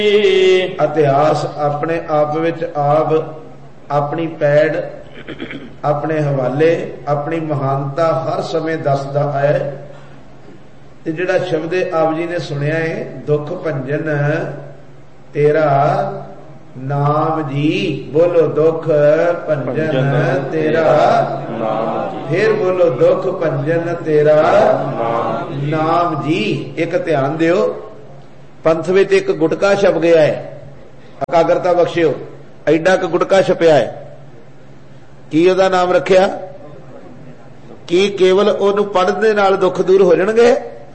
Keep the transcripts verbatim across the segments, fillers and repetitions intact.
इतिहास अपने आप विच आप अपनी पैड़ अपने हवाले अपनी महानता हर समय दसदा है। ते जिहड़ा शब्द आप जी ने सुनिया है, दुख भंजन तेरा नाम जी, बोलो दुख भंजन तेरा नाम, फिर बोलो दुख भंजन तेरा नाम जी। एक ध्यान दियो, पंथ विच एक गुटका छप गया है, एकाग्रता बख्शियो, एडा क गुटका छपिया है, की उहदा नाम रखिया? की केवल उहनूं पढ़न दे नाल दुख दूर हो जाणगे?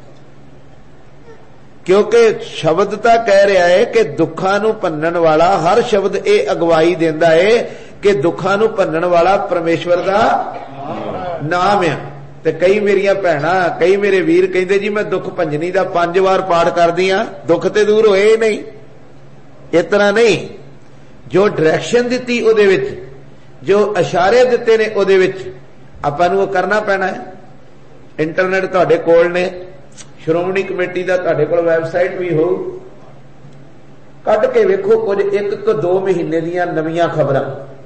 क्योंकि शब्द तां कह रहा है कि दुखां नूं भन्नण वाला, हर शब्द ये अगवाई देंदा है कि दुखां नूं भन्नण वाला परमेश्वर दा नाम है। ते कई मेरिया भैणां, कई मेरे वीर कहंदे जी मैं दुख भंजनी दा पंज वार पाठ करदी हां, दुख ते दूर होए ही नहीं। इस तरह नहीं, जो डायरैक्शन दित्ती उहदे विच, जो इशारे दिते ने उहदे विच आपां नूं करना पैना है। इंटरनेट तुहाडे कोल ने, श्रोमणी कमेटी का तुहाडे कोल वैबसाइट भी हो, कट के वेखो कुछ एक को दो महीने दीयां नवीं खबरां।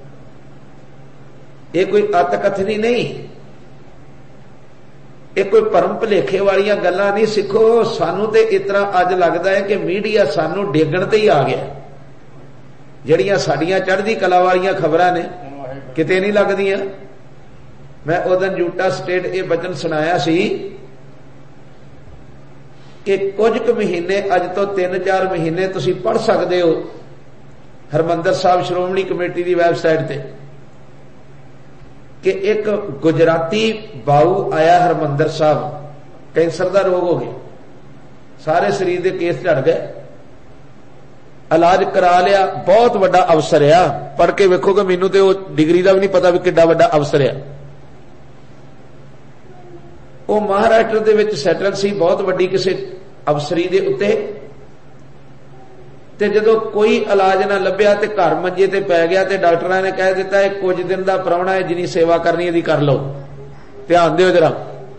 ये कोई अत कथनी नहीं, ये कोई भरम भुलेखे वाली गल्लां नहीं। सिखो, सानू ते इतना अज लगता है कि मीडिया सानू डेगण ते ही आ गया। जड़ियां साडियां चढ़दी कला वाली खबरां ने किते नहीं लगदियां। मैं उदन यूटा स्टेट ये वचन सुनाया सी कि कुछ क महीने, अज तो तीन चार महीने तुसी पढ़ सकते हो हरमंदर साहब श्रोमणी कमेटी की वैबसाइट ते कि एक गुजराती बाऊ आया हरमंदर साहब, कैंसर का रोग हो गया, सारे शरीर के केस झड़ गए, इलाज करा लिया, बहुत बड़ा अफसर आ, पढ़ के वेखोगे मैनू तो डिग्री का भी नहीं पता भी किड्डा बड़ा अफसर आ। वो महाराष्ट्र दे विच सैटल सी, बहुत वड्डी किसी अफसरी दे उत्ते, ते जदों कोई इलाज ना लभ्या ते घर मंजे ते पै गया, ते डॉक्टरां ने कह दिता है कुछ दिन का प्राहुणा है, जिनी सेवा करनी है कर लो। ध्यान दिओ जरा,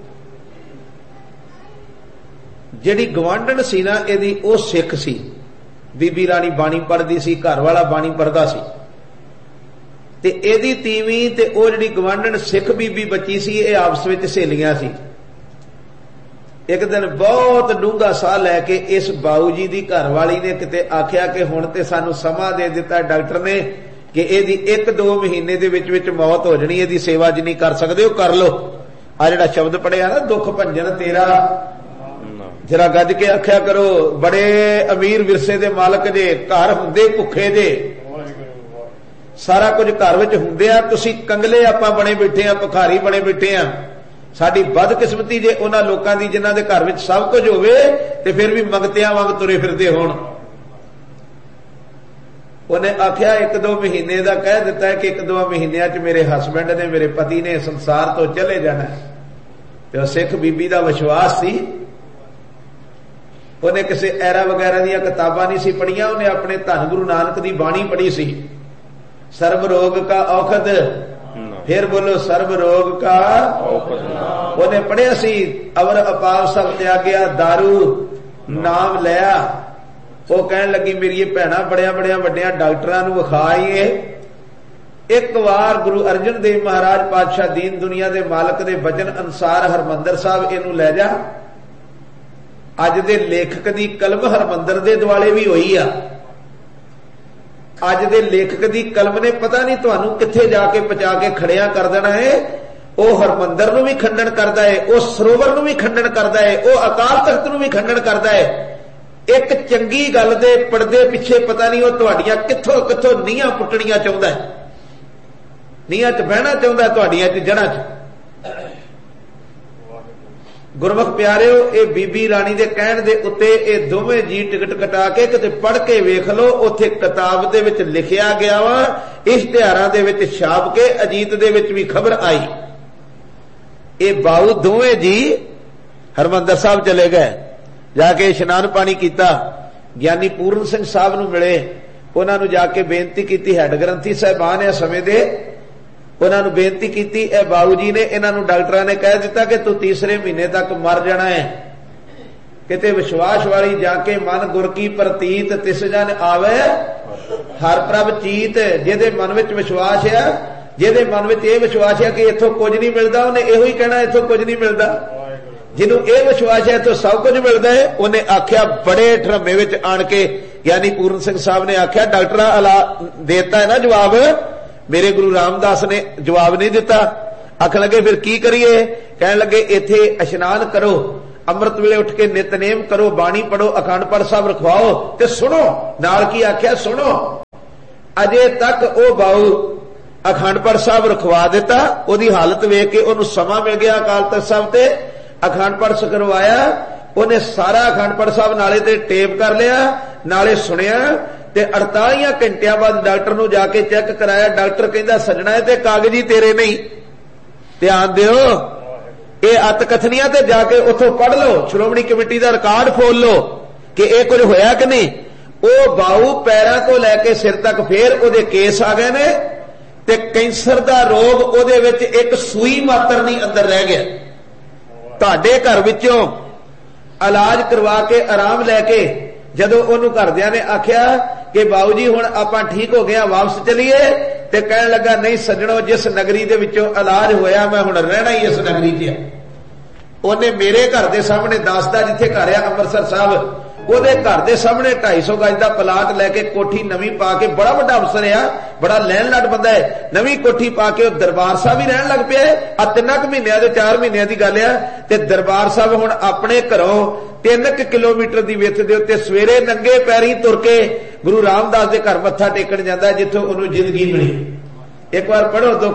जिहड़ी गवांढण सी ना इहदी ओह सिख सी, बीबी राणी बाणी पढ़दी सी, घर वाला बाणी पढ़दा सी, ते इहदी तीवीं ते ओह जिहड़ी गवांढण सिख बीबी बची सी, ये आपस विच सहेलियां सी। एक दिन बहुत डूंगा साह लैके इस बाऊ जी की घरवाली ने किते आख्या कि हुण ते सानू समा दे दिता डॉक्टर ने कि इहदी एक दो महीने दे विच विच मौत हो जानी, इहदी सेवा जिन्नी कर सकदे हो कर लो। आ जिहड़ा शब्द पढ़िया ना, दुख भंजन तेरा, जरा गज के आख्या करो, बड़े अमीर विरसे दे मालक जे, घर हुंदे भुखे जे, सारा कुछ घर विच हुंदे आ, तुसीं कंगले आपां बने बैठे आ, भखारी बने बैठे आ। साडी बदकिस्मती जे उन्हां लोकां दी जिन्हां दे घर विच सब कुछ होवे ते फिर भी मंगतियां वांग तुरे फिरदे होण। उन्हें आख्या एक दो महीने का कह दिता है कि एक दो महीनों च मेरे हसबैंड ने, मेरे पति ने संसार तो चले जाना है। तो सिख बीबी का विश्वास सी, उन्हें किसी ऐरा वगैरह दी किताबां नहीं सी पढ़िया, उन्हें अपने धन गुरु नानक की बाणी पढ़ी सी, सर्व रोग का औखद, फिर बोलो सर्व रोग का औखद। उन्हें पढ़िया सी, अवर अपाव सब त्यागया, दारू नाम लिया। वो कहन लगी मेरी भैणा बड़िया बड़िया वड्डिया डॉक्टरां नूं विखाईए, एक बार गुरु अर्जन देव महाराज पातशाह दीन दुनिया के मालक के वचन अनुसार हरमंदर साहब इनू लै जा। अज दे लेखक की कलम हरमंदर दे दुआले भी हुई आ। अज दे लेखक की कलम ने पता नहीं तुहानू कित्थे जाके पहुंचा के खड़िया कर देना है। वह हरमंदर नूं भी खंडन करता है, वह सरोवर नूं भी खंडन करता है, वह अकाल तख्त नूं भी खंडन करता है। एक चंगी गल दे पड़दे पिछे पता नहीं वह तुहाडियां कित्थों कित्थों नीहां पुट्टणियां चाहुंदा है, नीहां च बहना चाहुंदा है, तुहाडियां च जड़ां च। गुरमुख प्यारिओ, ये बीबी राणी दे कहण दे उत्ते ये दोवें जी टिकट कटा के किते पढ़ के वेख लो, उत्थे किताब दे विच लिखिया गया वा, इश्तिहारां दे विच छाप के अजीत दे विच भी खबर आई। ये बाऊ दोवें जी हरमंदर साहब चले गए, जाके इशनान पानी किया, ज्ञानी पूर्ण सिंह साहब नूं मिले, उन्होंने जाके बेनती की, हैड ग्रंथी साहबान है समय दे, उन्होंने बेनती की, बाबू जी ने इन्हों डॉक्टर ने कह दिता कि तू तीसरे महीने तक मर जाना है। किते विश्वास वाली जाके मन गुर की प्रतीत तिस जन आवे हर प्रभ चीत। जिहदे मन विच विश्वास है, जिहदे मन विच यह विश्वास है कि इथों कुछ नहीं मिलता, उन्हें इहो ही कहना इथों कुछ नहीं मिलता। जिन्हों यह विश्वास है इथों सब कुछ मिलता है, उन्हें आख्या बड़े ड्रामे विच आण के, यानी पूर्ण सिंह साहब ने आख्या डॉक्टर अला देता है ना जवाब, मेरे गुरु रामदास ने जवाब नहीं दिता। आख लगे फिर की करिए, कह लगे इथे इशनान करो, अमृत वेले उठ के नितनेम करो, बाणी पढ़ो, अखंड पाठ साहब रखवाओ ते सुनो। नाल की आख्या सुनो। अजे तक ओ बाऊ अखंड पाठ साहब रखवा दिता, ओदी हालत वेख के ओनू समा मिल गया अकाल तख्त साहब ते अखंड पाठ करवाया। उन्हें सारा अखंड पाठ साहब नाले ते टेप कर लिया, नाले सुनिया ते अड़तालीस घंटिया बाद डॉक्टर नू जाके चेक कराया। डॉक्टर कहंदा सजना है ते कागजी तेरे नहीं, ध्यान दिओ ये अत कथनियां ते जाके उथों पढ़ लो, श्रोमणी कमेटी का रिकॉर्ड फोल लो कि यह कुछ होया कि नहीं। वो बाऊ पैरों को लैके सिर तक फिर उहदे केस आ गए ने ते कैंसर का रोग उहदे विच एक सूई मात्र नहीं अंदर रह गया। तुहाडे घर विचों इलाज करवा के आराम लैके जदों उहनूं घरदियां ने आख्या कि बाऊ जी हुण आपां ठीक हो गया वापस चलीए, ते कहण लगा नहीं सज्जणो, जिस नगरी दे विचों इलाज होया मैं हुण रहना ही इस नगरी च। उन्हें मेरे घर दे सामने दसदा जिथे घर आ अमृतसर साहब, ਉਹਦੇ घर के सामने ढाई सौ गज का प्लाट लैके कोठी नवी पा के, बड़ा बड़ा अफसर आ, बड़ा लैन लट बंदा है, नवी कोठी पा के दरबार साहब ही रहन लग पिया। आ तीन क महीनों के चार महीनों की गल है ते दरबार साहब हुण अपने घरों तीन क किलोमीटर की विथ दे उत्ते सवेरे नंगे पैरी तुर के गुरु रामदास के घर मत्था टेकण जांदा जिथों उहनूं जिंदगी मिली। एक बार पढ़ो तो